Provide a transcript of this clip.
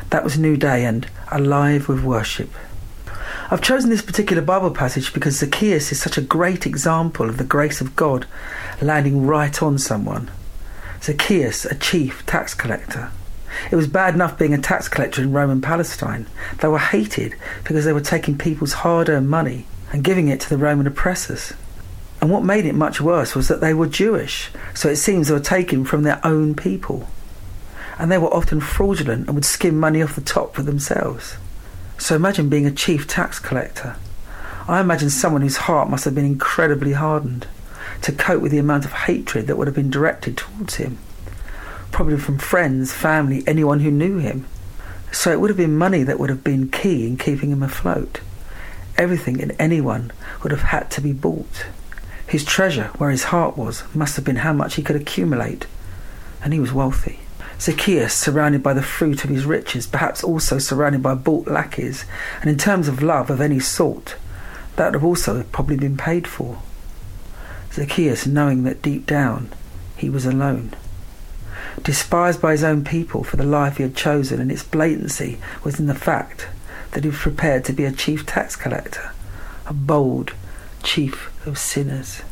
That was New Day and Alive with Worship. I've chosen this particular Bible passage because Zacchaeus is such a great example of the grace of God landing right on someone. Zacchaeus, a chief tax collector. It was bad enough being a tax collector in Roman Palestine. They were hated because they were taking people's hard-earned money and giving it to the Roman oppressors. And what made it much worse was that they were Jewish, so it seems they were taken from their own people. And they were often fraudulent and would skim money off the top for themselves. So imagine being a chief tax collector. I imagine someone whose heart must have been incredibly hardened to cope with the amount of hatred that would have been directed towards him. Probably from friends, family, anyone who knew him. So it would have been money that would have been key in keeping him afloat. Everything and anyone would have had to be bought. His treasure, where his heart was, must have been how much he could accumulate. And he was wealthy. Zacchaeus, surrounded by the fruit of his riches, perhaps also surrounded by bought lackeys, and in terms of love of any sort, that would have also probably been paid for. Zacchaeus knowing that deep down he was alone. Despised by his own people for the life he had chosen, and its blatancy was in the fact that he was prepared to be a chief tax collector, a bold chief of sinners.